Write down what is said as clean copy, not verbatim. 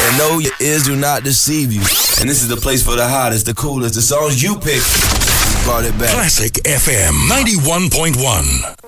And no, your ears do not deceive you. And this is the place for the hottest, the coolest, the songs you pick. We brought it back. Classic FM 91.1.